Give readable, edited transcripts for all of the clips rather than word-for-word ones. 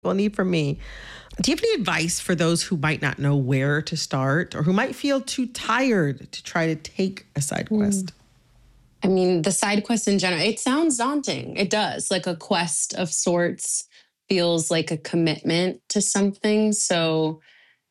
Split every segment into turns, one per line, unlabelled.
will need from me. Do you have any advice for those who might not know where to start or who might feel too tired to try to take a side quest?
I mean, the side quest in general, it sounds daunting. It does. Like a quest of sorts feels like a commitment to something. So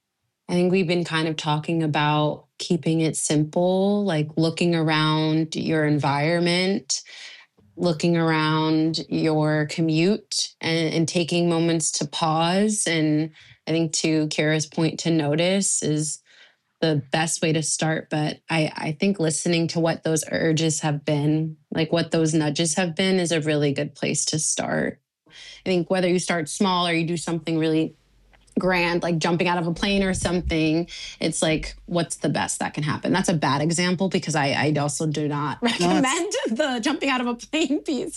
I think we've been kind of talking about keeping it simple, like looking around your environment, looking around your commute and taking moments to pause. And I think to Kira's point, to notice is the best way to start. But I think listening to what those urges have been, like what those nudges have been, is a really good place to start. I think whether you start small or you do something really grand, like jumping out of a plane or something, it's like, what's the best that can happen? That's a bad example because I also do not recommend the jumping out of a plane piece.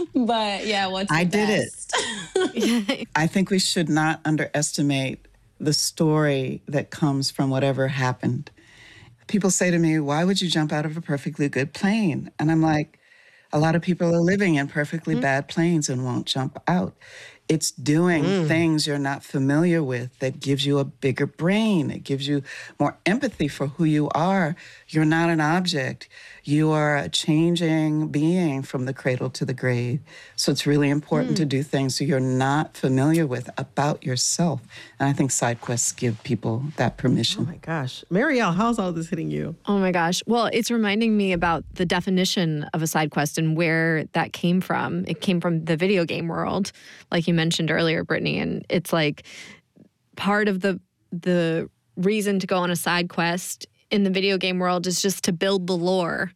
But yeah, what's the best?
Did it. I think we should not underestimate the story that comes from whatever happened. People say to me, why would you jump out of a perfectly good plane? And I'm like, a lot of people are living in perfectly bad planes and won't jump out. It's doing things you're not familiar with that gives you a bigger brain. It gives you more empathy for who you are. You're not an object. You are a changing being from the cradle to the grave. So it's really important to do things that you're not familiar with about yourself. And I think side quests give people that permission.
Oh my gosh. Marielle, how's all this hitting you?
Oh my gosh. Well, it's reminding me about the definition of a side quest and where that came from. It came from the video game world, like you mentioned earlier, Brittany. And it's like part of the reason to go on a side quest in the video game world is just to build the lore.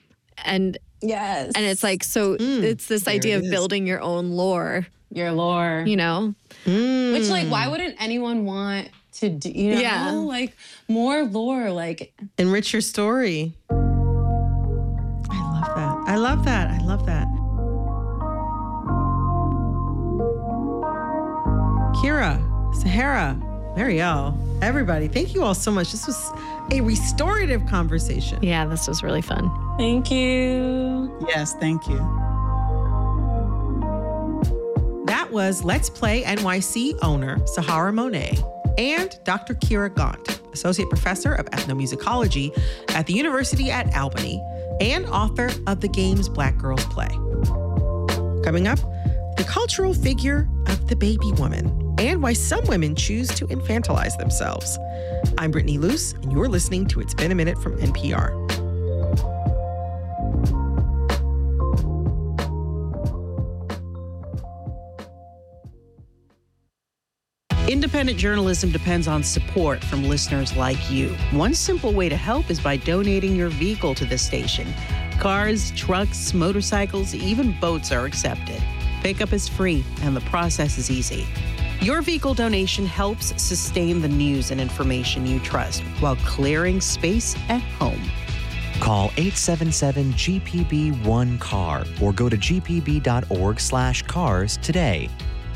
And
yes.
And it's like, so it's this idea of building your own lore.
Your lore.
You know?
Which, like, why wouldn't anyone want to do, you know?
Yeah.
Like, more lore, like.
Enrich your story. I love that. I love that. I love that. Kira, Sahara, Marielle, everybody, thank you all so much. This was a restorative conversation.
Yeah, this was really fun.
Thank you.
Yes, thank you.
That was Let's Play NYC owner Sahara Monet and Dr. Kira Gaunt, Associate Professor of Ethnomusicology at the University at Albany and author of the games Black Girls Play. Coming up, the cultural figure of the baby woman and why some women choose to infantilize themselves. I'm Brittany Luce, and you're listening to It's Been a Minute from NPR.
Independent journalism depends on support from listeners like you. One simple way to help is by donating your vehicle to the station. Cars, trucks, motorcycles, even boats are accepted. Pickup is free, and the process is easy. Your vehicle donation helps sustain the news and information you trust while clearing space at home.
Call 877-GPB-1-CAR or go to gpb.org/cars today.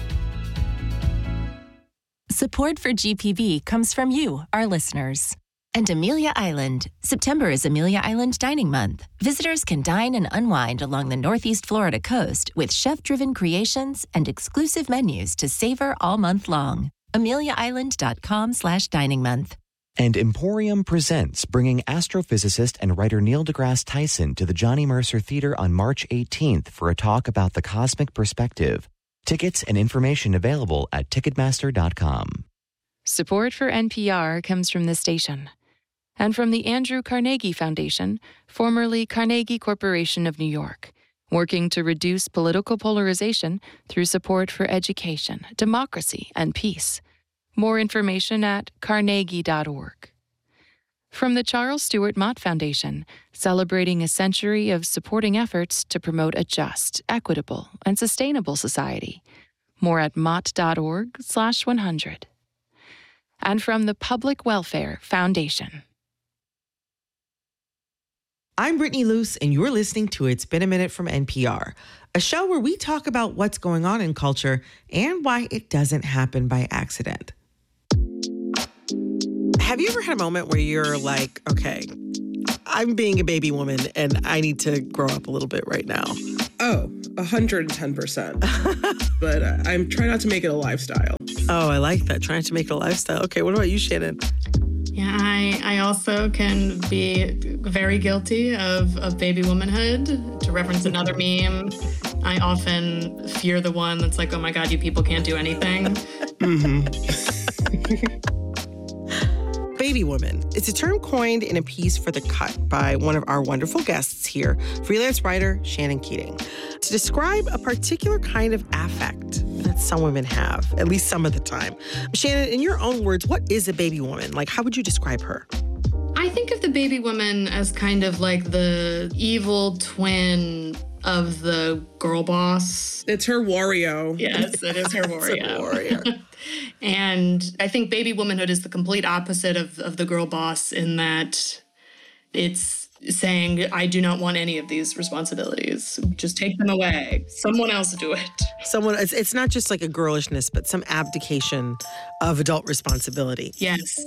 Support for GPB comes from you, our listeners. And Amelia Island. September is Amelia Island Dining Month. Visitors can dine and unwind along the Northeast Florida coast with chef-driven creations and exclusive menus to savor all month long. AmeliaIsland.com/dining month.
And Emporium Presents, bringing astrophysicist and writer Neil deGrasse Tyson to the Johnny Mercer Theater on March 18th for a talk about the cosmic perspective. Tickets and information available at Ticketmaster.com.
Support for NPR comes from this station and from the Andrew Carnegie Foundation, formerly Carnegie Corporation of New York, working to reduce political polarization through support for education, democracy, and peace. More information at carnegie.org. From the Charles Stewart Mott Foundation, celebrating a century of supporting efforts to promote a just, equitable, and sustainable society. More at mott.org/100. And from the Public Welfare Foundation.
I'm Brittany Luce, and you're listening to It's Been a Minute from NPR, a show where we talk about what's going on in culture and why it doesn't happen by accident. Have you ever had a moment where you're like, okay, I'm being a baby woman and I need to grow up a little bit right now?
Oh, 110%. But I'm trying not to make it a lifestyle.
Oh, I like that. Trying to make it a lifestyle. Okay, what about you, Shannon?
Yeah, I also can be very guilty of baby womanhood. To reference another meme, I often fear the one that's like, oh my God, you people can't do anything.
Baby woman. It's a term coined in a piece for The Cut by one of our wonderful guests here, freelance writer Shannon Keating, to describe a particular kind of affect that some women have, at least some of the time. Shannon, in your own words, what is a baby woman? Like, how would you describe her?
I think of the baby woman as kind of like the evil twin of the girl boss.
It's her Wario.
Yes, it is her Wario.
warrior.
And I think baby womanhood is the complete opposite of the girl boss in that it's saying, I do not want any of these responsibilities. Just take them away. Someone else do it.
It's not just like a girlishness, but some abdication of adult responsibility.
Yes.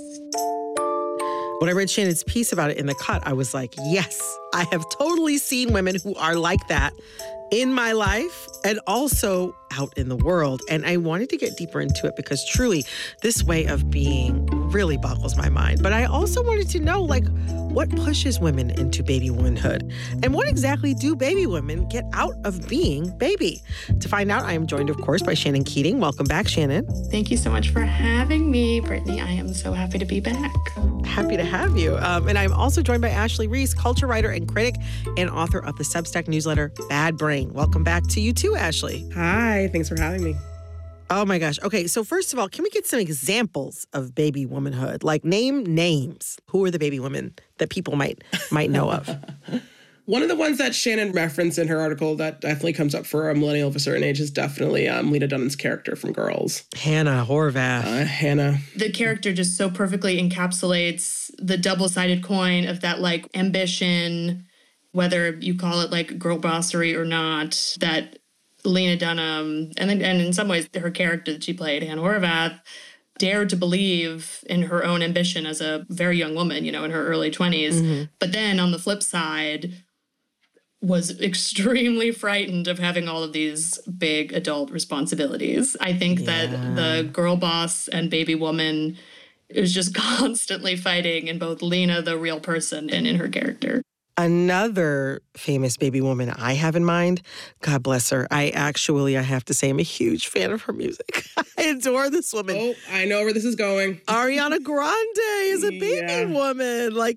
When I read Shannon's piece about it in The Cut, I was like, yes, I have totally seen women who are like that in my life and also out in the world. And I wanted to get deeper into it because truly this way of being really boggles my mind. But I also wanted to know, like, what pushes women into baby womanhood? And what exactly do baby women get out of being baby? To find out, I am joined, of course, by Shannon Keating. Welcome back, Shannon.
Thank you so much for having me, Brittany. I am so happy to be back.
Happy to have you. And I'm also joined by Ashley Reese, culture writer and critic and author of the Substack newsletter, Bad Brain. Welcome back to you too, Ashley.
Hi, thanks for having me.
Oh my gosh. Okay, so first of all, can we get some examples of baby womanhood? Like name names. Who are the baby women that people might know of?
One of the ones that Shannon referenced in her article that definitely comes up for a millennial of a certain age is definitely Lena Dunham's character from Girls.
Hannah Horvath.
Hannah.
The character just so perfectly encapsulates the double-sided coin of that, like, ambition, whether you call it, like, girl bossery or not, that Lena Dunham, and in some ways her character that she played, Hannah Horvath, dared to believe in her own ambition as a very young woman, in her early 20s. Mm-hmm. But then on the flip side, was extremely frightened of having all of these big adult responsibilities. I think that the girl boss and baby woman is just constantly fighting in both Lena, the real person, and in her character.
Another famous baby woman I have in mind, God bless her. I have to say, I'm a huge fan of her music. I adore this woman.
Oh, I know where this is going.
Ariana Grande is a baby woman. Like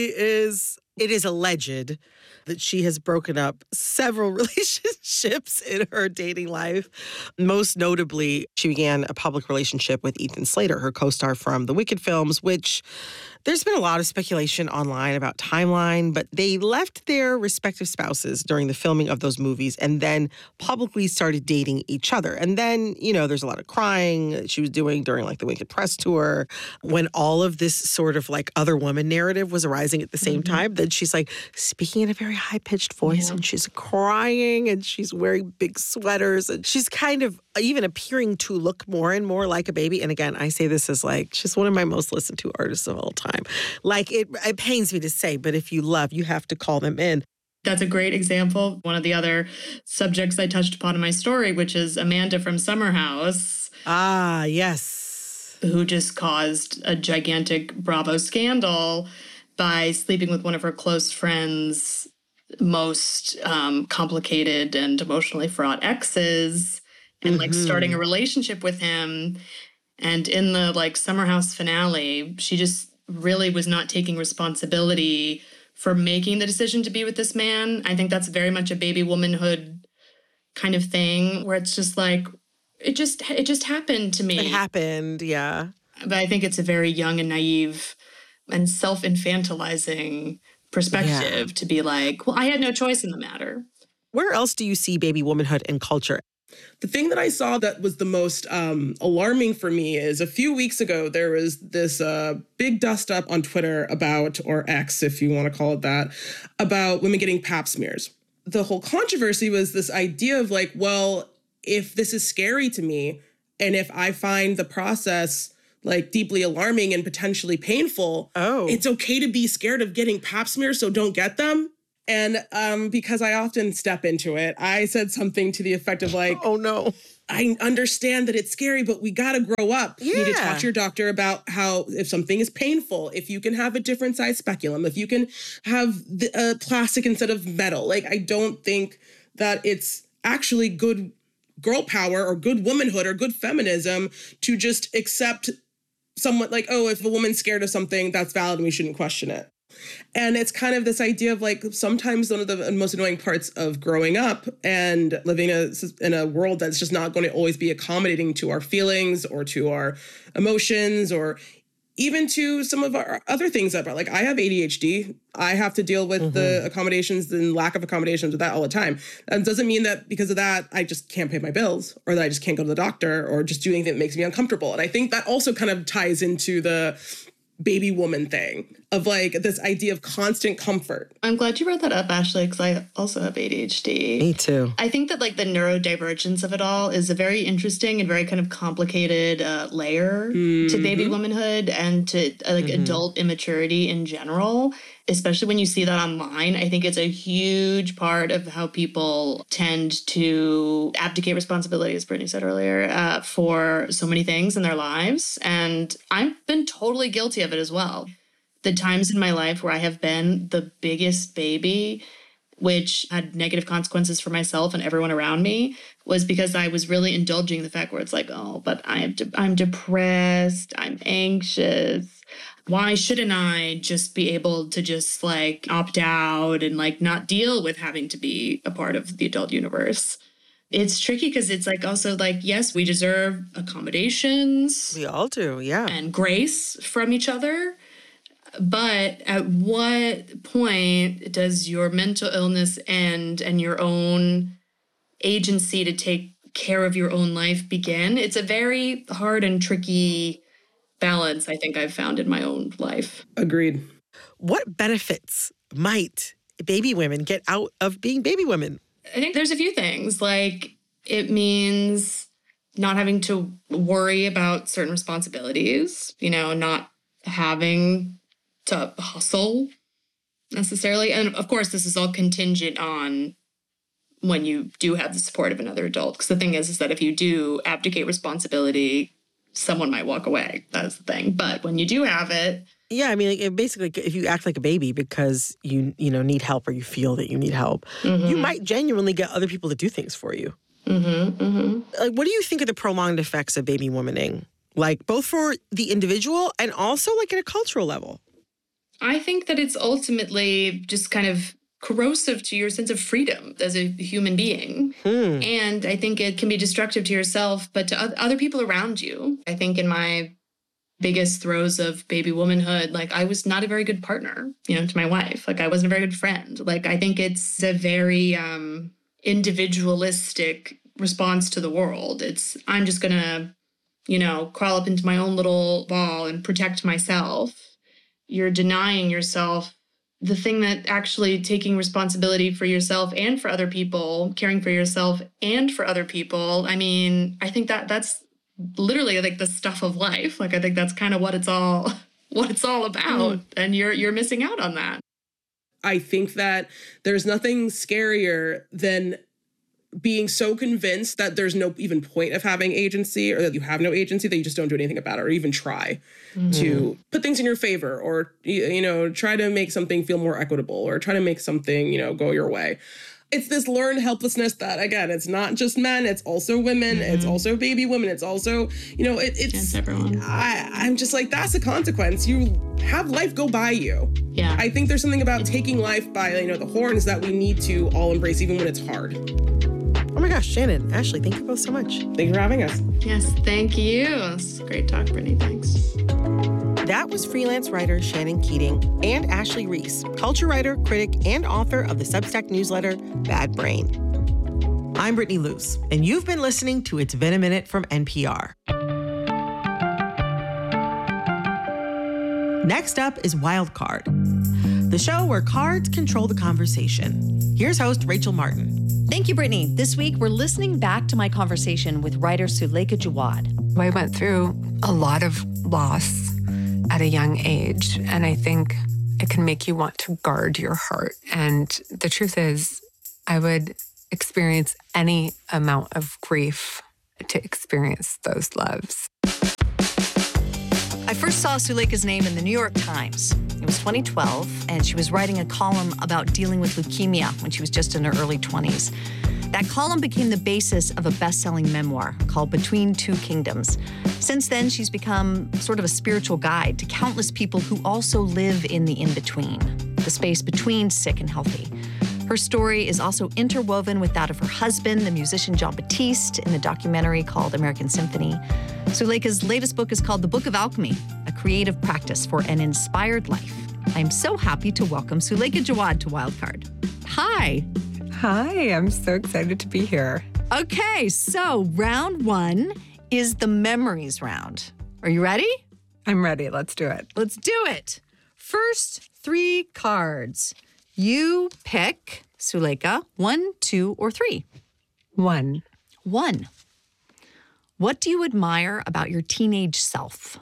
it is alleged that she has broken up several relationships in her dating life. Most notably, she began a public relationship with Ethan Slater, her co-star from the Wicked films, which there's been a lot of speculation online about timeline, but they left their respective spouses during the filming of those movies and then publicly started dating each other. And then, there's a lot of crying that she was doing during like the Wicked press tour when all of this sort of like other woman narrative was arising at the same time. Then she's like speaking in a very high-pitched voice and she's crying and she's wearing big sweaters and she's kind of even appearing to look more and more like a baby. And again, I say this as like, she's one of my most listened to artists of all time. Like it pains me to say, but if you love, you have to call them in.
That's a great example. One of the other subjects I touched upon in my story, which is Amanda from Summer House.
Ah, yes.
Who just caused a gigantic Bravo scandal by sleeping with one of her close friends' most complicated and emotionally fraught exes and like starting a relationship with him. And in the like Summer House finale, she just really was not taking responsibility for making the decision to be with this man. I think that's very much a baby womanhood kind of thing where it's just like, it just happened to me.
It happened, yeah.
But I think it's a very young and naive and self-infantilizing perspective to be like, well, I had no choice in the matter.
Where else do you see baby womanhood in culture?
The thing that I saw that was the most alarming for me is a few weeks ago, there was this big dust up on Twitter about, or X, if you want to call it that, about women getting pap smears. The whole controversy was this idea of like, well, if this is scary to me, and if I find the process like deeply alarming and potentially painful, it's okay to be scared of getting pap smears, so don't get them. And because I often step into it, I said something to the effect of like,
oh no,
I understand that it's scary, but we got to grow up.
Yeah.
You need to talk to your doctor about how if something is painful, if you can have a different size speculum, if you can have plastic instead of metal. Like, I don't think that it's actually good girl power or good womanhood or good feminism to just accept someone like, oh, if a woman's scared of something, that's valid and we shouldn't question it. And it's kind of this idea of like, sometimes one of the most annoying parts of growing up and living in a world that's just not going to always be accommodating to our feelings or to our emotions or even to some of our other things about, like, I have ADHD. I have to deal with the accommodations and lack of accommodations with that all the time. That doesn't mean that because of that, I just can't pay my bills or that I just can't go to the doctor or just do anything that makes me uncomfortable. And I think that also kind of ties into the baby woman thing of like this idea of constant comfort.
I'm glad you brought that up, Ashley, because I also have ADHD.
Me too.
I think that like the neurodivergence of it all is a very interesting and very kind of complicated layer to baby womanhood and to like adult immaturity in general, especially when you see that online. I think it's a huge part of how people tend to abdicate responsibility, as Brittany said earlier, for so many things in their lives. And I've been totally guilty of it as well. The times in my life where I have been the biggest baby, which had negative consequences for myself and everyone around me, was because I was really indulging the fact where it's like, oh, but I'm depressed, I'm anxious. Why shouldn't I just be able to just like opt out and like not deal with having to be a part of the adult universe? It's tricky because it's like also like, yes, we deserve accommodations.
We all do, yeah.
And grace from each other. But at what point does your mental illness end and your own agency to take care of your own life begin? It's a very hard and tricky balance, I think I've found in my own life.
Agreed.
What benefits might baby women get out of being baby women?
I think there's a few things. Like, it means not having to worry about certain responsibilities, you know, not having to hustle necessarily. And of course, this is all contingent on when you do have the support of another adult. Because the thing is that if you do abdicate responsibility, someone might walk away. That's the thing. But when you do have it.
Yeah, I mean, like, basically, if you act like a baby because you need help or you feel that you need help, you might genuinely get other people to do things for you. Like, what do you think are the prolonged effects of baby womaning? Like, both for the individual and also, like, at a cultural level?
I think that it's ultimately just kind of corrosive to your sense of freedom as a human being. And I think it can be destructive to yourself, but to other people around you. I think in my biggest throes of baby womanhood, like, I was not a very good partner, you know, to my wife. Like, I wasn't a very good friend. Like, I think it's a very individualistic response to the world. It's, I'm just going to, you know, crawl up into my own little ball and protect myself. You're denying yourself the thing that actually taking responsibility for yourself and for other people, caring for yourself and for other people. I mean, I think that that's literally like the stuff of life. Like, I think that's kind of what it's all about. And you're missing out on that.
I think that there's nothing scarier than being so convinced that there's no even point of having agency, or that you have no agency, that you just don't do anything about it or even try to put things in your favor, or, you know, try to make something feel more equitable, or try to make something, you know, go your way. It's this learned helplessness that, again, it's not just men, it's also women, it's also baby women, it's also, you know, it's
everyone.
I'm just like, that's a consequence. You have life go by you.
Yeah.
I think there's something about taking life by, you know, the horns that we need to all embrace, even when it's hard.
Oh my gosh, Shannon, Ashley, thank you both so much.
Thank you for having us.
Yes, thank you. It's a great talk, Brittany. Thanks.
That was freelance writer Shannon Keating and Ashley Reese, culture writer, critic, and author of the Substack newsletter, Bad Brain. I'm Brittany Luce, and you've been listening to It's Been a Minute from NPR. Next up is Wild Card, the show where cards control the conversation. Here's host Rachel Martin.
Thank you, Brittany. This week, we're listening back to my conversation with writer Suleika Jawad.
I went through a lot of loss at a young age, and I think it can make you want to guard your heart. And the truth is, I would experience any amount of grief to experience those loves.
I first saw Suleika's name in the New York Times. It was 2012, and she was writing a column about dealing with leukemia when she was just in her early 20s. That column became the basis of a best-selling memoir called Between Two Kingdoms. Since then, she's become sort of a spiritual guide to countless people who also live in the in-between, the space between sick and healthy. Her story is also interwoven with that of her husband, the musician Jon Batiste, in the documentary called American Symphony. Suleika's latest book is called The Book of Alchemy, a creative practice for an inspired life. I'm so happy to welcome Suleika Jaouad to Wildcard. Hi.
Hi, I'm so excited to be here.
Okay, so round one is the memories round. Are you ready?
I'm ready. Let's do it.
Let's do it. First 3 cards. You pick, Suleika, 1, 2, or 3.
1.
1. What do you admire about your teenage self?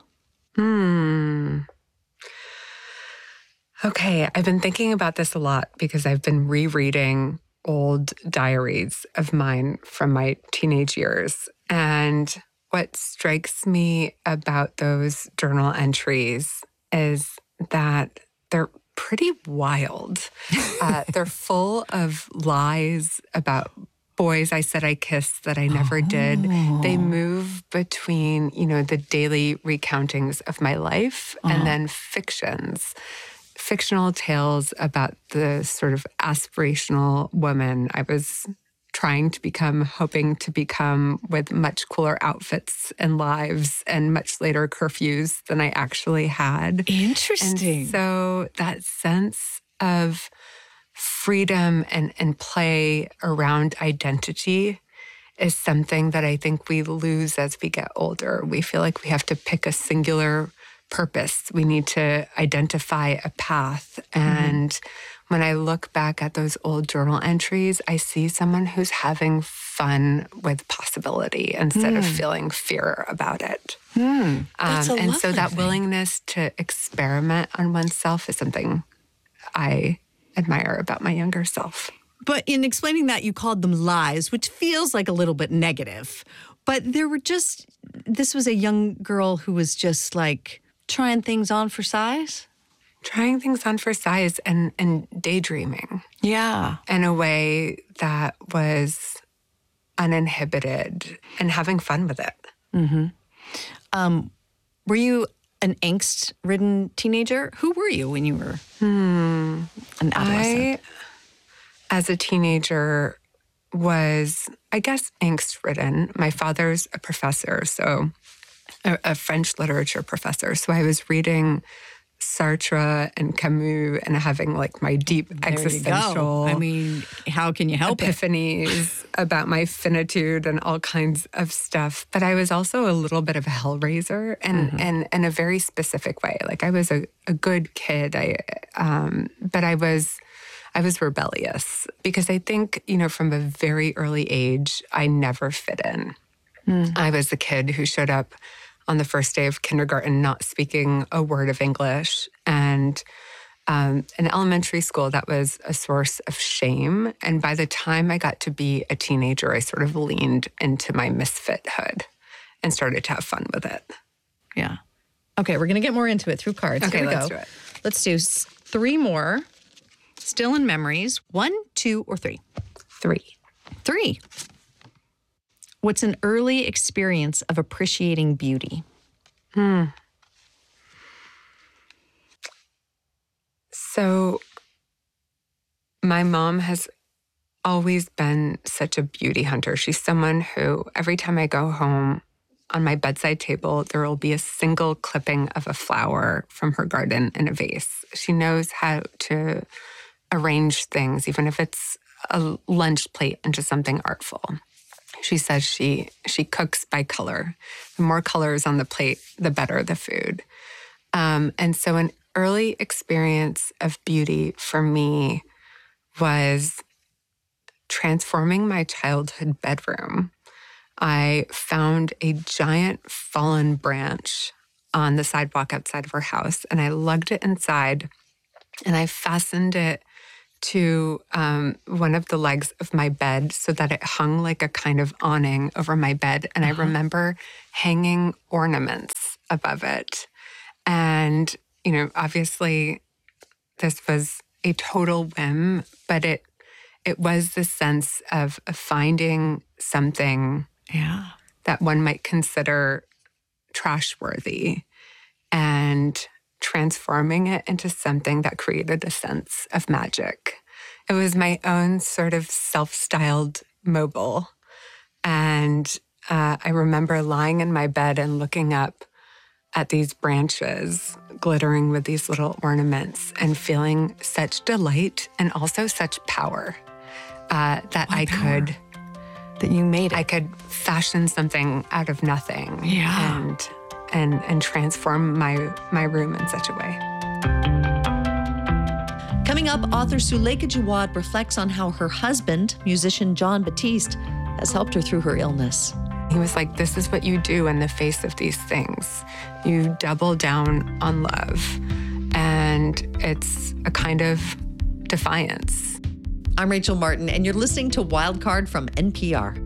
Okay, I've been thinking about this a lot because I've been rereading old diaries of mine from my teenage years. And what strikes me about those journal entries is that they're pretty wild. They're full of lies about boys I said I kissed that I never did. They move between, the daily recountings of my life and then fictional tales about the sort of aspirational woman I was hoping to become with much cooler outfits and lives and much later curfews than I actually had.
Interesting.
And so that sense of freedom and play around identity is something that I think we lose as we get older. We feel like we have to pick a singular purpose. We need to identify a path. And when I look back at those old journal entries, I see someone who's having fun with possibility instead of feeling fear about it. And so that willingness to experiment on oneself is something I admire about my younger self.
But in explaining that, you called them lies, which feels like a little bit negative. But this was a young girl who was just like trying things on for size?
Trying things on for size and daydreaming.
Yeah.
In a way that was uninhibited and having fun with it.
Were you an angst-ridden teenager? Who were you when you were an adolescent?
As a teenager, was, I guess, angst-ridden. My father's a professor, so a French literature professor. So I was reading Sartre and Camus and having like my deep existential,
how can you help
epiphanies about my finitude and all kinds of stuff. But I was also a little bit of a hellraiser and in a very specific way. Like I was a good kid. But I was rebellious because I think, from a very early age, I never fit in. I was the kid who showed up on the first day of kindergarten not speaking a word of English. And in elementary school, that was a source of shame. And by the time I got to be a teenager, I sort of leaned into my misfithood and started to have fun with it.
Yeah. Okay, we're going to get more into it through cards.
Okay, let's do it.
Let's do 3 more. Still in memories. 1, 2, or 3? 3. What's an early experience of appreciating beauty?
So my mom has always been such a beauty hunter. She's someone who, every time I go home, on my bedside table, there will be a single clipping of a flower from her garden in a vase. She knows how to arrange things, even if it's a lunch plate, into something artful. She says she cooks by color. The more colors on the plate, the better the food. And so an early experience of beauty for me was transforming my childhood bedroom. I found a giant fallen branch on the sidewalk outside of her house, and I lugged it inside and I fastened it to one of the legs of my bed so that it hung like a kind of awning over my bed. And I remember hanging ornaments above it. And, obviously this was a total whim, but it was the sense of finding something that one might consider trash-worthy and transforming it into something that created a sense of magic. It was my own sort of self-styled mobile. And I remember lying in my bed and looking up at these branches glittering with these little ornaments and feeling such delight and also such power that I could...
That you made it.
I could fashion something out of nothing.
Yeah.
And transform my room in such a way.
Coming up, author Suleika Jaouad reflects on how her husband, musician Jon Batiste, has helped her through her illness.
He was like, this is what you do in the face of these things. You double down on love. And it's a kind of defiance.
I'm Rachel Martin, and you're listening to Wildcard from NPR.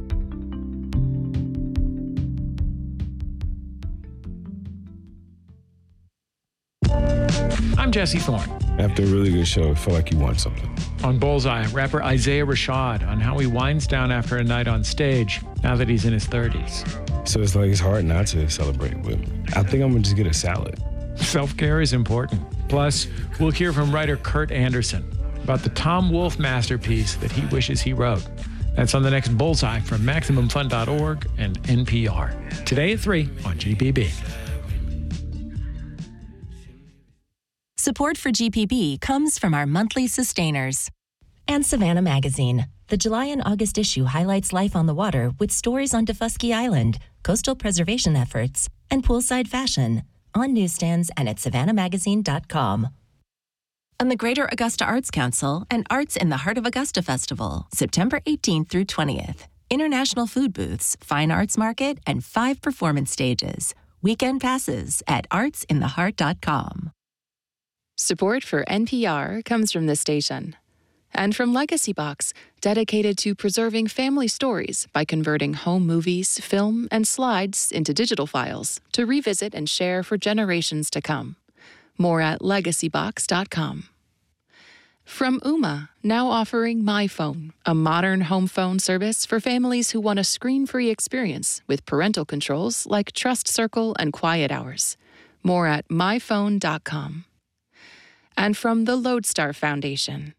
I'm Jesse Thorne.
After a really good show, it felt like you won something.
On Bullseye, rapper Isaiah Rashad on how he winds down after a night on stage now that he's in his 30s.
So it's like it's hard not to celebrate, but I think I'm gonna just get a salad.
Self-care is important. Plus, we'll hear from writer Kurt Anderson about the Tom Wolfe masterpiece that he wishes he wrote. That's on the next Bullseye from MaximumFun.org and NPR. Today at 3 on GPB.
Support for GPB comes from our monthly sustainers. And Savannah Magazine. The July and August issue highlights life on the water with stories on Daufuskie Island, coastal preservation efforts, and poolside fashion. On newsstands and at savannahmagazine.com. And the Greater Augusta Arts Council and Arts in the Heart of Augusta Festival, September 18th through 20th. International food booths, fine arts market, and 5 performance stages. Weekend passes at artsintheheart.com.
Support for NPR comes from this station. And from Legacy Box, dedicated to preserving family stories by converting home movies, film, and slides into digital files to revisit and share for generations to come. More at legacybox.com. From Ooma, now offering MyPhone, a modern home phone service for families who want a screen-free experience with parental controls like Trust Circle and Quiet Hours. More at myphone.com. And from the Lodestar Foundation.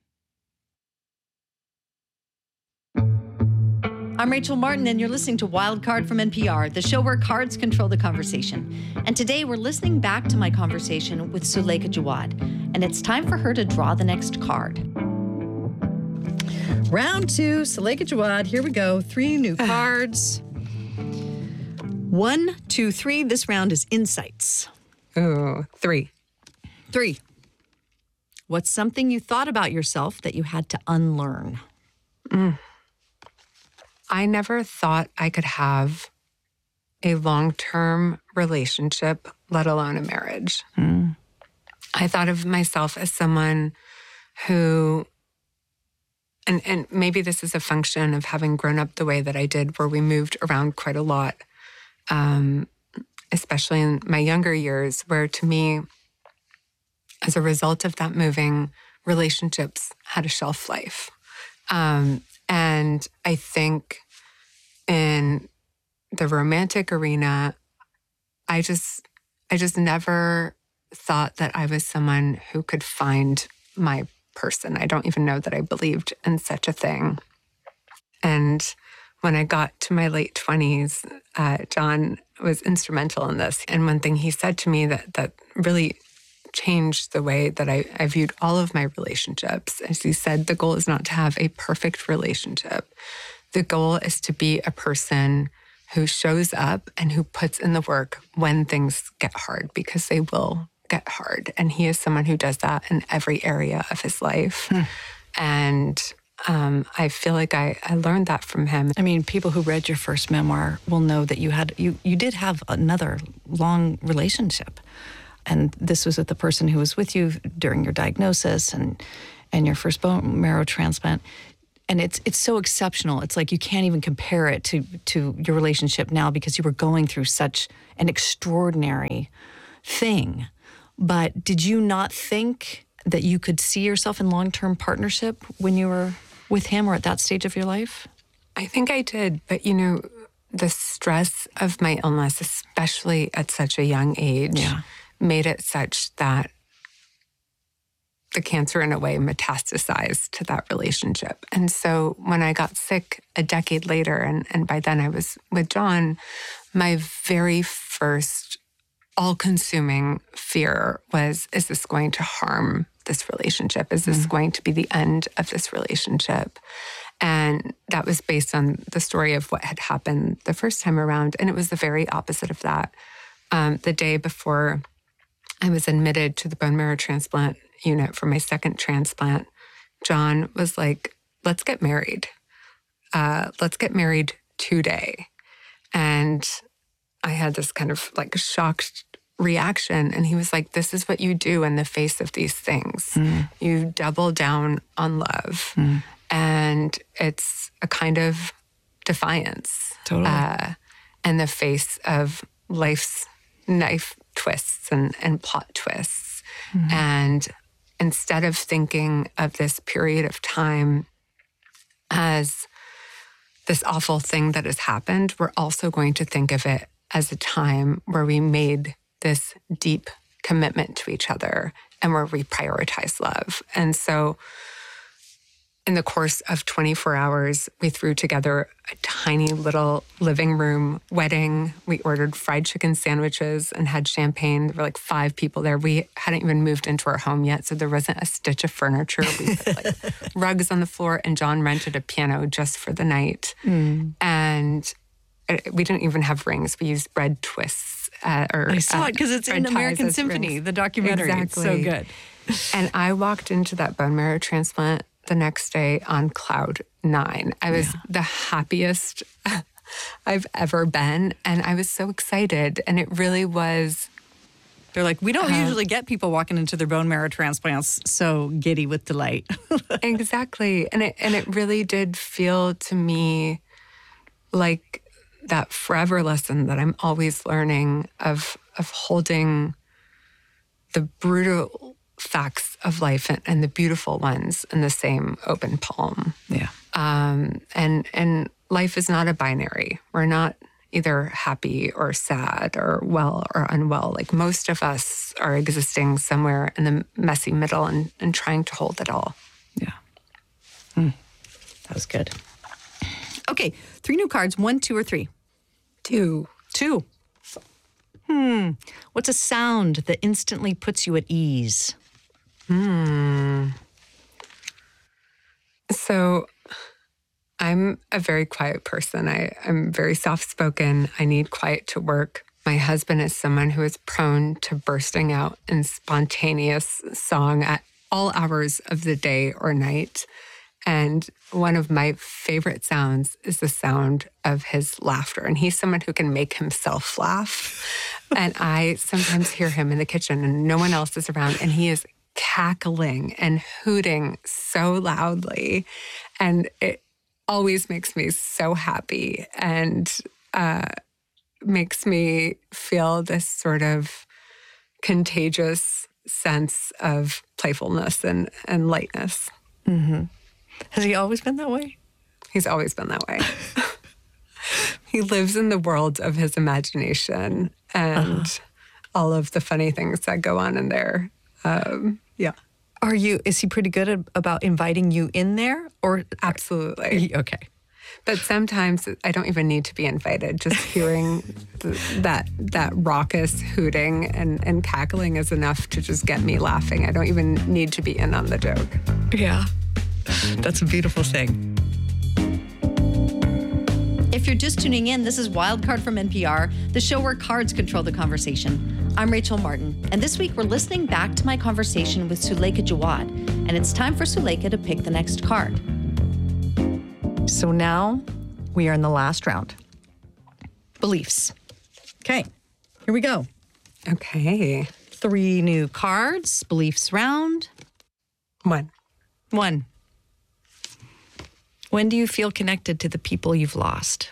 I'm Rachel Martin, and you're listening to Wildcard from NPR, the show where cards control the conversation. And today we're listening back to my conversation with Suleika Jaouad, and it's time for her to draw the next card. Round 2, Suleika Jaouad. Here we go. 3 new cards. 1, 2, 3. This round is insights.
Ooh, 3.
3. What's something you thought about yourself that you had to unlearn?
I never thought I could have a long-term relationship, let alone a marriage. I thought of myself as someone who, and maybe this is a function of having grown up the way that I did, where we moved around quite a lot, especially in my younger years, where to me, as a result of that moving, relationships had a shelf life. And I think in the romantic arena, I just never thought that I was someone who could find my person. I don't even know that I believed in such a thing. And when I got to my late 20s, Jon was instrumental in this. And one thing he said to me that really changed the way that I viewed all of my relationships. As he said, the goal is not to have a perfect relationship. The goal is to be a person who shows up and who puts in the work when things get hard, because they will get hard. And he is someone who does that in every area of his life. And I feel like I learned that from him.
I mean, people who read your first memoir will know that you did have another long relationship. and this was with the person who was with you during your diagnosis and your first bone marrow transplant. And it's so exceptional. It's like you can't even compare it to your relationship now because you were going through such an extraordinary thing. But did you not think that you could see yourself in long-term partnership when you were with him or at that stage of your life?
I think I did. But, the stress of my illness, especially at such a young age, made it such that the cancer in a way metastasized to that relationship. And so when I got sick a decade later, and by then I was with John, my very first all-consuming fear was, is this going to harm this relationship? Is this going to be the end of this relationship? And that was based on the story of what had happened the first time around. And it was the very opposite of that. The day before I was admitted to the bone marrow transplant unit for my second transplant, John was like, let's get married. Let's get married today. And I had this kind of like shocked reaction. And he was like, this is what you do in the face of these things. You double down on love. And it's a kind of defiance.
Totally.
In the face of life's knife twists and plot twists. And instead of thinking of this period of time as this awful thing that has happened, we're also going to think of it as a time where we made this deep commitment to each other and where we prioritize love. And so in the course of 24 hours, we threw together a tiny little living room wedding. We ordered fried chicken sandwiches and had champagne. There were like 5 people there. We hadn't even moved into our home yet, so there wasn't a stitch of furniture. We put like rugs on the floor, and John rented a piano just for the night. And we didn't even have rings. We used bread twists.
I saw it because it's in American Symphony,
rings.
The documentary.
Exactly.
It's so good.
And I walked into that bone marrow transplant the next day on cloud 9. I was the happiest I've ever been. And I was so excited. And it really was.
They're like, we don't usually get people walking into their bone marrow transplants so giddy with delight.
Exactly. And it really did feel to me like that forever lesson that I'm always learning of holding the brutal facts of life and the beautiful ones in the same open palm.
Yeah.
And life is not a binary. We're not either happy or sad or well or unwell. Like most of us are existing somewhere in the messy middle and trying to hold it all.
Yeah. That was good. Okay, 3 new cards, 1, 2, or 3?
2.
2. What's a sound that instantly puts you at ease?
So I'm a very quiet person. I'm very soft-spoken. I need quiet to work. My husband is someone who is prone to bursting out in spontaneous song at all hours of the day or night. And one of my favorite sounds is the sound of his laughter. And he's someone who can make himself laugh. And I sometimes hear him in the kitchen and no one else is around. And he is cackling and hooting so loudly. And it always makes me so happy and makes me feel this sort of contagious sense of playfulness and lightness.
Has he always been that way?
He's always been that way. He lives in the world of his imagination and all of the funny things that go on in there. Yeah.
Is he pretty good about inviting you in there? Or
absolutely.
Okay.
But sometimes I don't even need to be invited. Just hearing that raucous hooting and cackling is enough to just get me laughing. I don't even need to be in on the joke.
Yeah. That's a beautiful thing.
If you're just tuning in, this is Wildcard from NPR, the show where cards control the conversation. I'm Rachel Martin, and this week we're listening back to my conversation with Suleika Jaouad, and it's time for Suleika to pick the next card.
So now we are in the last round. Beliefs. Okay, here we go.
Okay.
3 new cards. Beliefs round.
1.
1. When do you feel connected to the people you've lost?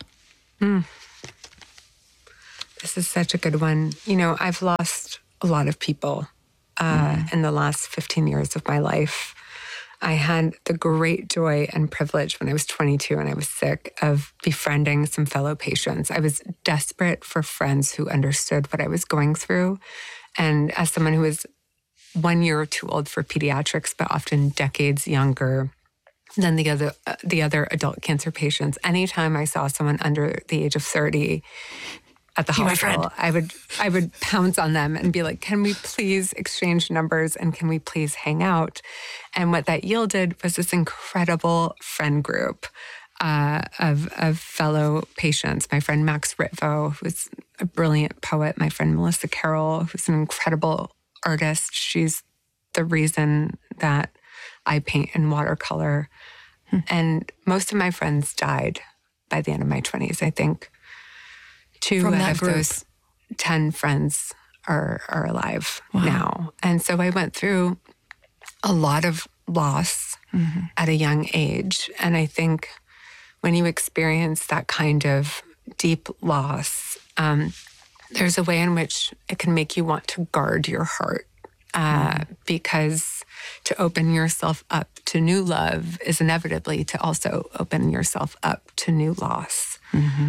This is such a good one. You know, I've lost a lot of people in the last 15 years of my life. I had the great joy and privilege when I was 22 and I was sick of befriending some fellow patients. I was desperate for friends who understood what I was going through. And as someone who was 1 year or 2 old for pediatrics, but often decades younger than the other adult cancer patients, anytime I saw someone under the age of 30 at the hospital, I would pounce on them and be like, can we please exchange numbers and can we please hang out? And what that yielded was this incredible friend group of fellow patients. My friend Max Ritvo, who's a brilliant poet. My friend Melissa Carroll, who's an incredible artist. She's the reason that I paint in watercolor. And most of my friends died by the end of my 20s, I think. 2 out of those 10 friends are alive now. And so I went through a lot of loss at a young age. And I think when you experience that kind of deep loss, there's a way in which it can make you want to guard your heart because to open yourself up to new love is inevitably to also open yourself up to new loss.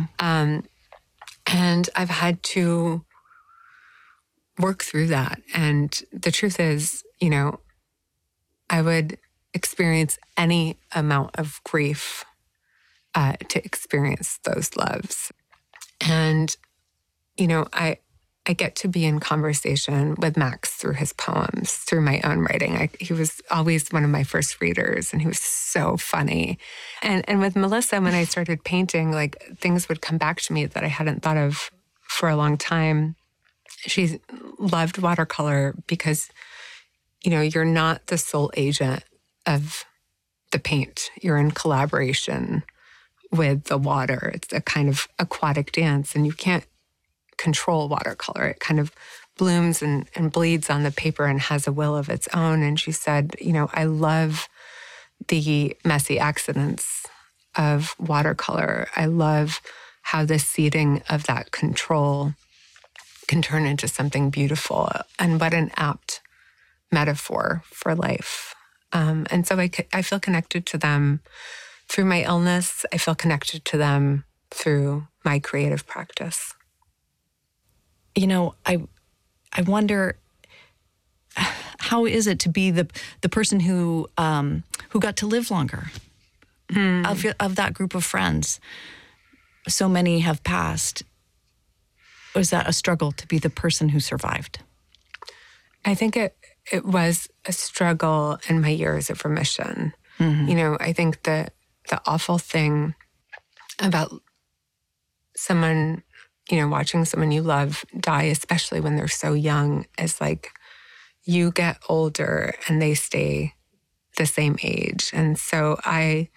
And I've had to work through that. And the truth is, you know, I would experience any amount of grief to experience those loves. And, you know, I get to be in conversation with Max through his poems, through my own writing. He was always one of my first readers, and he was so funny. And with Melissa, when I started painting, like things would come back to me that I hadn't thought of for a long time. She loved watercolor because, you know, you're not the sole agent of the paint. You're in collaboration with the water. It's a kind of aquatic dance, and you can't control watercolor. It kind of blooms and bleeds on the paper and has a will of its own. And she said, you know, I love the messy accidents of watercolor. I love how the seeding of that control can turn into something beautiful. And what an apt metaphor for life. And so I feel connected to them through my illness. I feel connected to them through my creative practice.
You know, I wonder, how is it to be the person who got to live longer of that group of friends? So many have passed. Was that a struggle to be the person who survived?
I think it was a struggle in my years of remission. You know, I think the awful thing about someone, you know, watching someone you love die, especially when they're so young, is like you get older and they stay the same age. And so I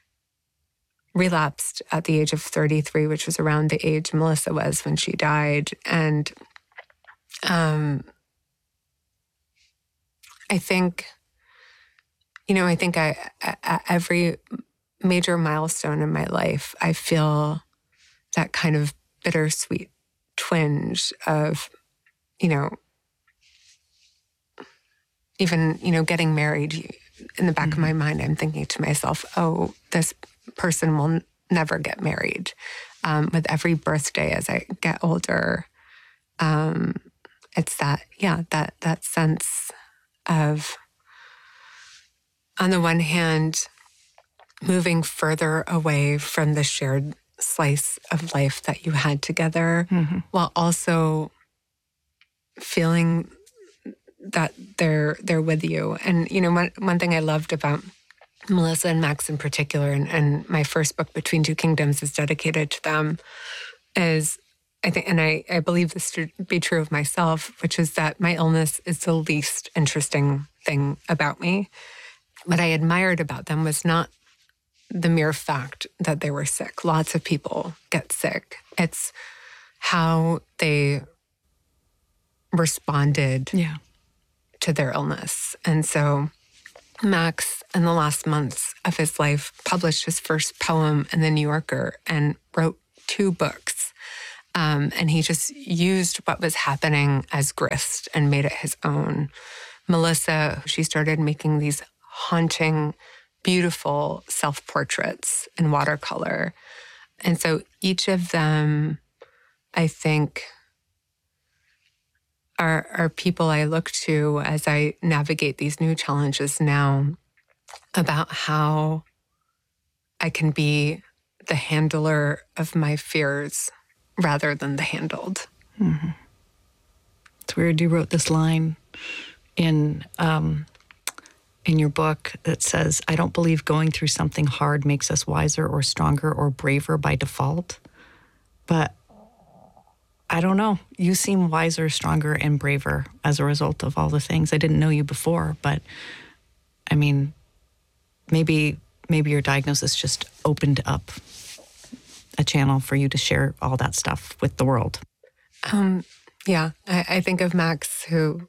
relapsed at the age of 33, which was around the age Melissa was when she died. And I think, you know, at every major milestone in my life, I feel that kind of bittersweet twinge of, you know, even, you know, getting married. In the back of my mind, I'm thinking to myself, oh, this person will never get married. With every birthday as I get older, it's that sense of, on the one hand, moving further away from the shared slice of life that you had together, while also feeling that they're with you. And, you know, one thing I loved about Melissa and Max in particular, and my first book, Between Two Kingdoms, is dedicated to them, is, I think, and I believe this to be true of myself, which is that my illness is the least interesting thing about me. What I admired about them was not the mere fact that they were sick. Lots of people get sick. It's how they responded to their illness. And so Max, in the last months of his life, published his first poem in The New Yorker and wrote 2 books. And he just used what was happening as grist and made it his own. Melissa, she started making these haunting, beautiful self-portraits in watercolor. And so each of them, I think, are people I look to as I navigate these new challenges now about how I can be the handler of my fears rather than the handled.
Mm-hmm. It's weird. You wrote this line in your book that says, "I don't believe going through something hard makes us wiser or stronger or braver by default." But I don't know. You seem wiser, stronger, and braver as a result of all the things. I didn't know you before, but I mean, maybe your diagnosis just opened up a channel for you to share all that stuff with the world.
Yeah, I think of Max, who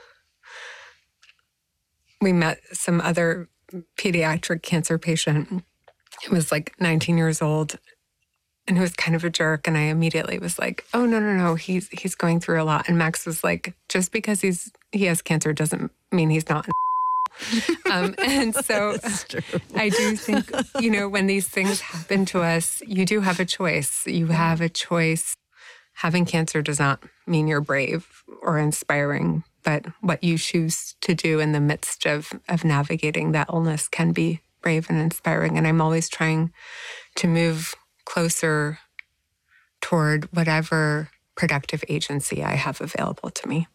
we met some other pediatric cancer patient who was like 19 years old and who was kind of a jerk. And I immediately was like, oh, no, he's going through a lot. And Max was like, just because he has cancer doesn't mean he's not. And so I do think, when these things happen to us, you do have a choice. You have a choice. Having cancer does not mean you're brave or inspiring, but what you choose to do in the midst of navigating that illness can be brave and inspiring. And I'm always trying to move closer toward whatever productive agency I have available to me.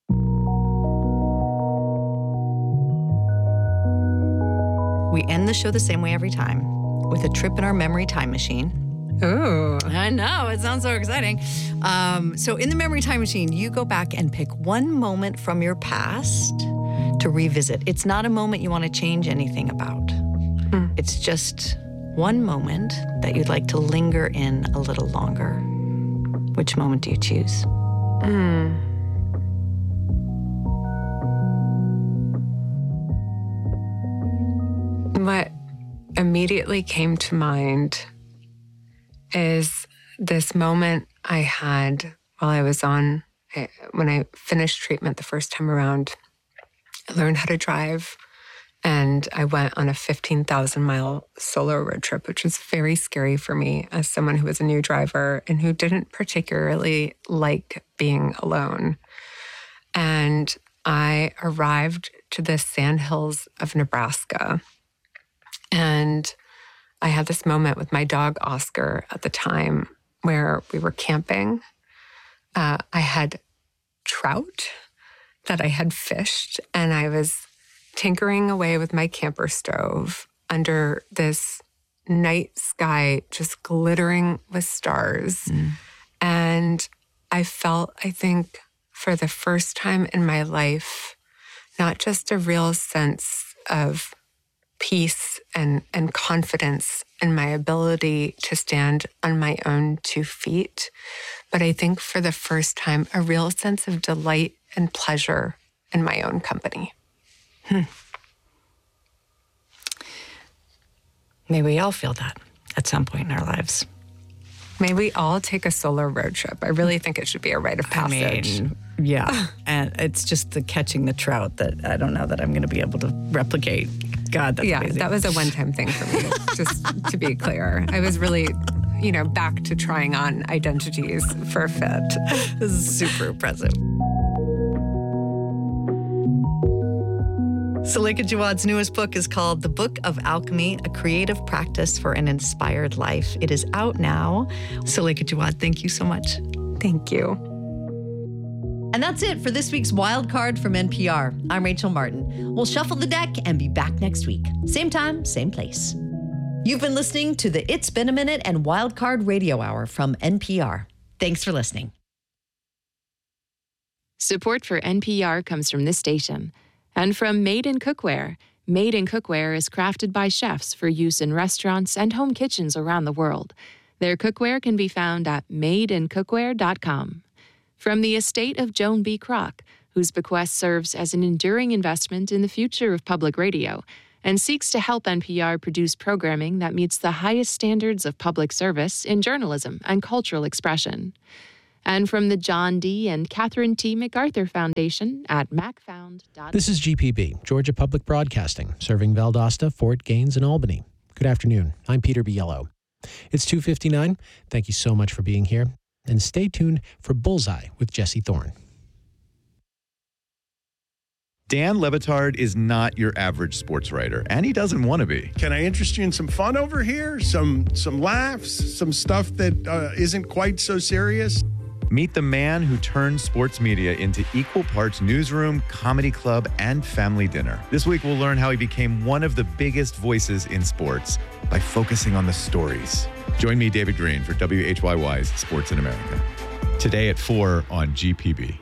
We end the show the same way every time, with a trip in our memory time machine.
Ooh.
I know, it sounds so exciting. So in the memory time machine, you go back and pick one moment from your past to revisit. It's not a moment you want to change anything about. It's just one moment that you'd like to linger in a little longer. Which moment do you choose?
What immediately came to mind is this moment I had while I was when I finished treatment the first time around. I learned how to drive, and I went on a 15,000-mile solo road trip, which was very scary for me as someone who was a new driver and who didn't particularly like being alone. And I arrived to the sandhills of Nebraska, and I had this moment with my dog, Oscar, at the time where we were camping. I had trout that I had fished, and I was tinkering away with my camper stove under this night sky just glittering with stars. And I felt, I think, for the first time in my life, not just a real sense of peace and confidence in my ability to stand on my own 2 feet, but I think for the first time, a real sense of delight and pleasure in my own company.
May we all feel that at some point in our lives.
May we all take a solo road trip. I really think it should be a rite of passage.
Yeah. And it's just the catching the trout that I don't know that I'm going to be able to replicate. God, that's amazing.
That was a one-time thing for me, just to be clear. I was really, back to trying on identities for a fit.
This is super impressive.
Suleika Jaouad's newest book is called The Book of Alchemy, A Creative Practice for an Inspired Life. It is out now. Suleika Jaouad, thank you so much.
Thank you.
And that's it for this week's Wild Card from NPR. I'm Rachel Martin. We'll shuffle the deck and be back next week. Same time, same place. You've been listening to the It's Been a Minute and Wild Card Radio Hour from NPR. Thanks for listening.
Support for NPR comes from this station and from Made in Cookware. Made in Cookware is crafted by chefs for use in restaurants and home kitchens around the world. Their cookware can be found at madeincookware.com. from the estate of Joan B. Kroc, whose bequest serves as an enduring investment in the future of public radio and seeks to help NPR produce programming that meets the highest standards of public service in journalism and cultural expression. And from the John D. and Catherine T. MacArthur Foundation at macfound.org.
This is GPB, Georgia Public Broadcasting, serving Valdosta, Fort Gaines, and Albany. Good afternoon. I'm Peter Biello. It's 2:59. Thank you so much for being here. And stay tuned for Bullseye with Jesse Thorne.
Dan Le Batard is not your average sports writer, and he doesn't want to be.
Can I interest you in some fun over here? Some laughs, some stuff that isn't quite so serious?
Meet the man who turned sports media into equal parts newsroom, comedy club, and family dinner. This week, we'll learn how he became one of the biggest voices in sports by focusing on the stories. Join me, David Green, for WHYY's Sports in America. Today at 4 on GPB.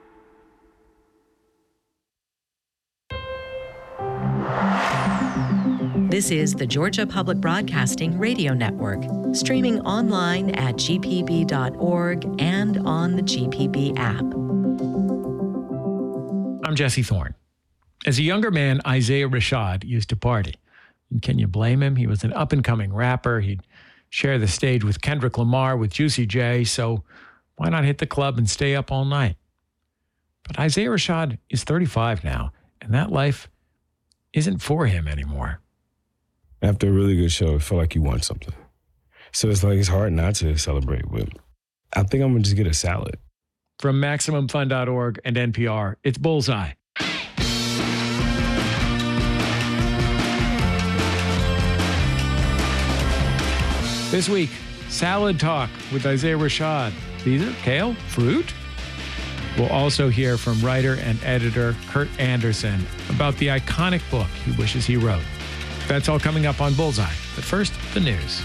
This is the Georgia Public Broadcasting Radio Network, streaming online at gpb.org and on the GPB app.
I'm Jesse Thorne. As a younger man, Isaiah Rashad used to party. And can you blame him? He was an up-and-coming rapper. He'd share the stage with Kendrick Lamar, with Juicy J, so why not hit the club and stay up all night? But Isaiah Rashad is 35 now, and that life isn't for him anymore.
After a really good show, it felt like you won something. So it's hard not to celebrate, but I think I'm going to just get a salad.
From MaximumFun.org and NPR, it's Bullseye. This week, Salad Talk with Isaiah Rashad. Caesar, kale, fruit? We'll also hear from writer and editor Kurt Anderson about the iconic book he wishes he wrote. That's all coming up on Bullseye. But first, the news.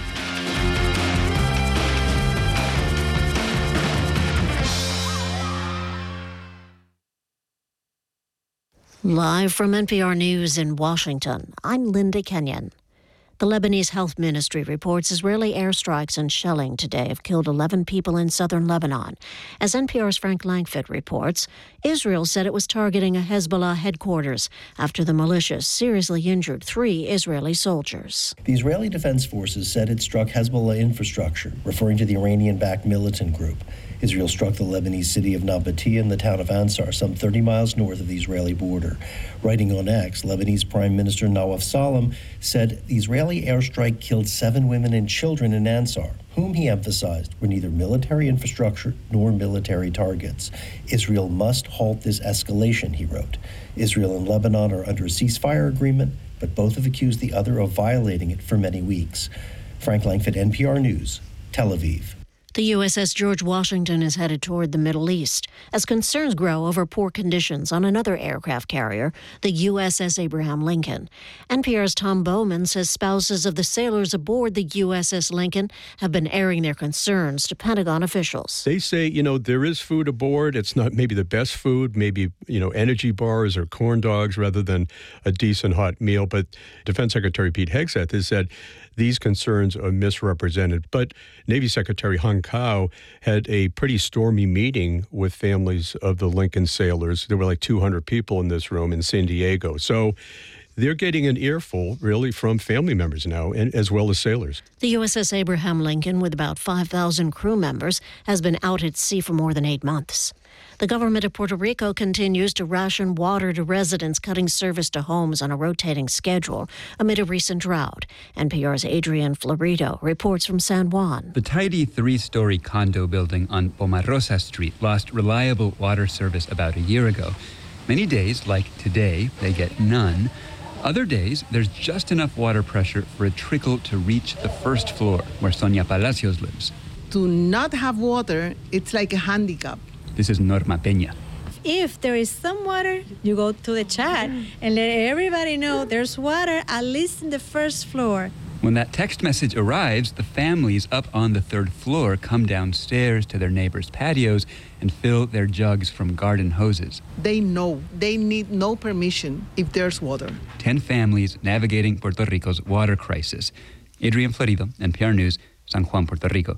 Live from NPR News in Washington, I'm Linda Kenyon. The Lebanese Health Ministry reports Israeli airstrikes and shelling today have killed 11 people in southern Lebanon. As NPR's Frank Langfitt reports, Israel said it was targeting a Hezbollah headquarters after the militia seriously injured 3 Israeli soldiers.
The Israeli Defense Forces said it struck Hezbollah infrastructure, referring to the Iranian-backed militant group. Israel struck the Lebanese city of Nabatea and the town of Ansar, some 30 miles north of the Israeli border. Writing on X, Lebanese Prime Minister Nawaf Salam said the Israeli airstrike killed 7 women and children in Ansar, whom he emphasized were neither military infrastructure nor military targets. Israel must halt this escalation, he wrote. Israel and Lebanon are under a ceasefire agreement, but both have accused the other of violating it for many weeks. Frank Langfitt, NPR News, Tel Aviv.
The USS George Washington is headed toward the Middle East as concerns grow over poor conditions on another aircraft carrier, the USS Abraham Lincoln. NPR's Tom Bowman says spouses of the sailors aboard the USS Lincoln have been airing their concerns to Pentagon officials.
They say, there is food aboard. It's not maybe the best food, maybe, energy bars or corn dogs rather than a decent hot meal. But Defense Secretary Pete Hegseth has said these concerns are misrepresented. But Navy Secretary Hung Kao had a pretty stormy meeting with families of the Lincoln sailors. There were like 200 people in this room in San Diego. So they're getting an earful, really, from family members now, and as well as sailors.
The USS Abraham Lincoln, with about 5,000 crew members, has been out at sea for more than 8 months. The government of Puerto Rico continues to ration water to residents, cutting service to homes on a rotating schedule amid a recent drought. NPR's Adrian Florido reports from San Juan.
The tidy 3-story condo building on Pomarosa Street lost reliable water service about a year ago. Many days, like today, they get none. Other days, there's just enough water pressure for a trickle to reach the first floor, where Sonia Palacios lives.
To not have water, it's like a handicap.
This is Norma Peña.
If there is some water, you go to the chat and let everybody know there's water at least in the first floor.
When that text message arrives, the families up on the 3rd floor come downstairs to their neighbors' patios and fill their jugs from garden hoses.
They know they need no permission if there's water.
10 families navigating Puerto Rico's water crisis. Adrian Florido, NPR News, San Juan, Puerto Rico.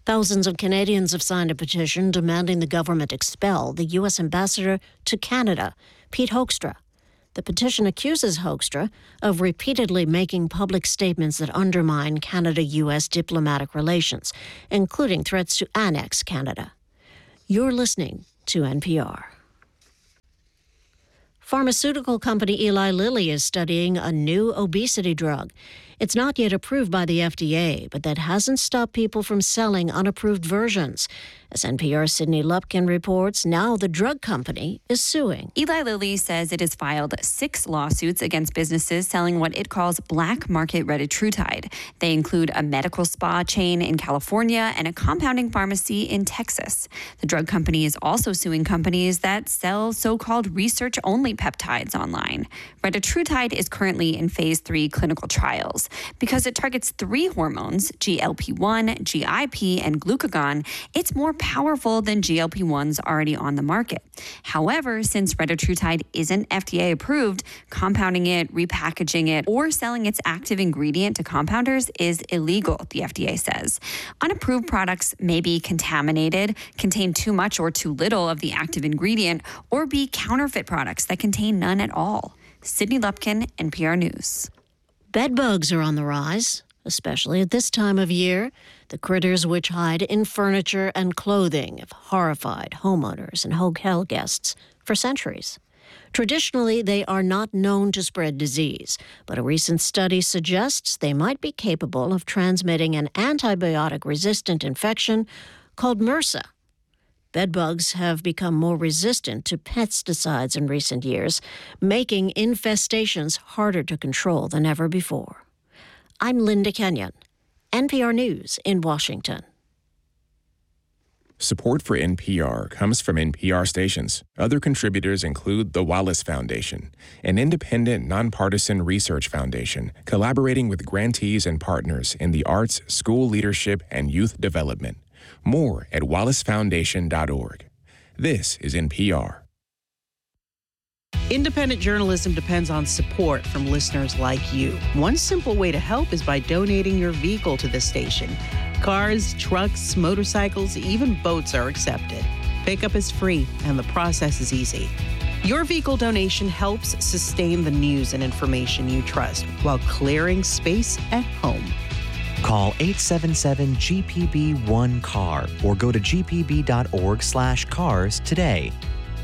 Thousands of Canadians have signed a petition demanding the government expel the U.S. ambassador to Canada, Pete Hoekstra. The petition accuses Hoekstra of repeatedly making public statements that undermine Canada-U.S. diplomatic relations, including threats to annex Canada. You're listening to NPR. Pharmaceutical company Eli Lilly is studying a new obesity drug. It's not yet approved by the FDA, but that hasn't stopped people from selling unapproved versions. As NPR's Sydney Lupkin reports, now the drug company is suing.
Eli Lilly says it has filed 6 lawsuits against businesses selling what it calls black market retatrutide. They include a medical spa chain in California and a compounding pharmacy in Texas. The drug company is also suing companies that sell so-called research-only peptides online. Retatrutide is currently in phase 3 clinical trials. Because it targets 3 hormones, GLP-1, GIP, and glucagon, it's more powerful than GLP-1s already on the market. However, since retatrutide isn't FDA approved, compounding it, repackaging it, or selling its active ingredient to compounders is illegal, the FDA says. Unapproved products may be contaminated, contain too much or too little of the active ingredient, or be counterfeit products that contain none at all. Sydney Lupkin, NPR News.
Bedbugs are on the rise, especially at this time of year. The critters which hide in furniture and clothing have horrified homeowners and hotel guests for centuries. Traditionally, they are not known to spread disease, but a recent study suggests they might be capable of transmitting an antibiotic-resistant infection called MRSA. Bedbugs have become more resistant to pesticides in recent years, making infestations harder to control than ever before. I'm Linda Kenyon, NPR News in Washington.
Support for NPR comes from NPR stations. Other contributors include the Wallace Foundation, an independent, nonpartisan research foundation collaborating with grantees and partners in the arts, school leadership, and youth development. More at wallacefoundation.org. This is NPR.
Independent journalism depends on support from listeners like you. One simple way to help is by donating your vehicle to the station. Cars, trucks, motorcycles, even boats are accepted. Pickup is free, and the process is easy. Your vehicle donation helps sustain the news and information you trust while clearing space at home.
Call 877-GPB-1-CAR or go to gpb.org/cars today.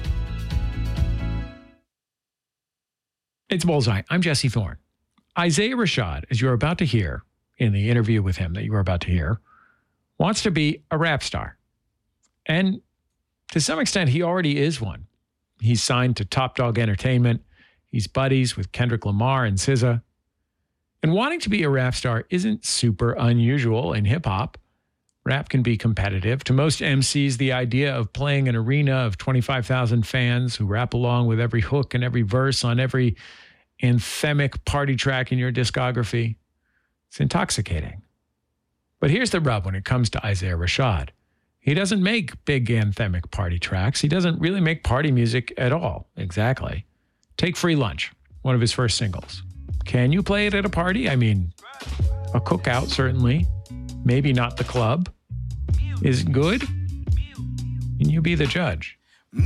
It's Bullseye. I'm Jesse Thorne. Isaiah Rashad, as you're about to hear in the interview with him that you were about to hear, wants to be a rap star. And to some extent, he already is one. He's signed to Top Dog Entertainment. He's buddies with Kendrick Lamar and SZA. And wanting to be a rap star isn't super unusual in hip-hop. Rap can be competitive. To most MCs, the idea of playing an arena of 25,000 fans who rap along with every hook and every verse on every anthemic party track in your discography, it's intoxicating. But here's the rub when it comes to Isaiah Rashad. He doesn't make big anthemic party tracks. He doesn't really make party music at all, exactly. Take Free Lunch, one of his first singles. Can you play it at a party? I mean, a cookout, certainly. Maybe not the club. Is it good? Can you be the judge?